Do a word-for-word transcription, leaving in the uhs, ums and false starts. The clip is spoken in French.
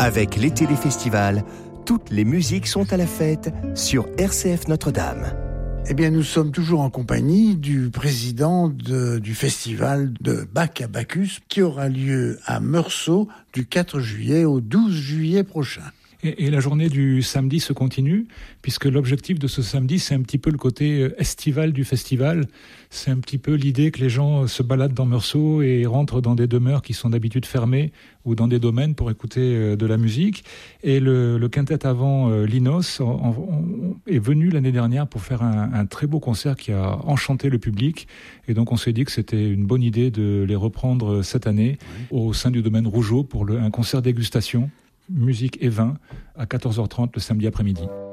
Avec l'été des festivals, toutes les musiques sont à la fête sur R C F Notre-Dame. Eh bien, nous sommes toujours en compagnie du président de, du festival de Bach à Bacchus qui aura lieu à Meursault du quatre juillet au douze juillet prochain. Et, et la journée du samedi se continue, puisque l'objectif de ce samedi, c'est un petit peu le côté estival du festival. C'est un petit peu l'idée que les gens se baladent dans Meursault et rentrent dans des demeures qui sont d'habitude fermées ou dans des domaines pour écouter de la musique. Et le, le quintet avant euh, Linos en, en, est venu l'année dernière pour faire un, un très beau concert qui a enchanté le public. Et donc on s'est dit que c'était une bonne idée de les reprendre cette année oui. au sein du domaine Rougeot pour le, un concert dégustation. Musique et vin à quatorze heures trente le samedi après-midi.